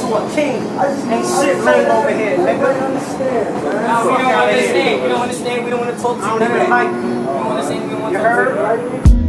to a king. Ain't shit lame over here, nigga. No, we don't understand. We don't understand. We don't want to talk to you. I don't even like you. We don't understand. We don't want You to talk to you. heard?